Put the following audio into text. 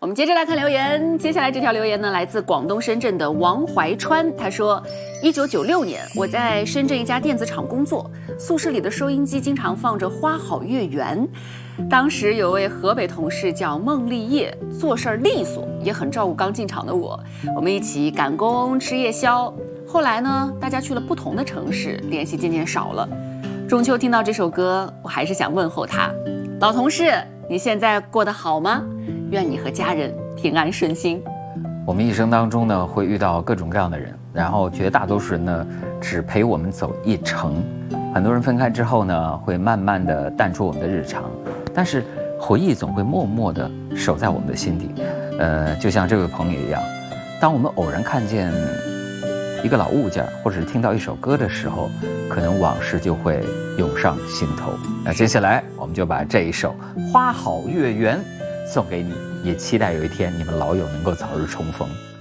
我们接着来看留言，接下来这条留言呢，来自广东深圳的王怀川，他说：1996年，我在深圳一家电子厂工作，宿舍里的收音机经常放着《花好月圆》。当时有位河北同事叫孟立业，做事利索，也很照顾刚进厂的我。我们一起赶工、吃夜宵。后来呢，大家去了不同的城市，联系渐渐少了。中秋听到这首歌，我还是想问候他，老同事，你现在过得好吗？愿你和家人平安顺心。 我们一生当中呢，会遇到各种各样的人，然后绝大多数人呢，只陪我们走一程。很多人分开之后呢，会慢慢的淡出我们的日常，但是回忆总会默默的守在我们的心底。就像这位朋友一样，当我们偶然看见一个老物件，或者是听到一首歌的时候，可能往事就会涌上心头。那接下来我们就把这一首《花好月圆》送给你，也期待有一天你们老友能够早日重逢。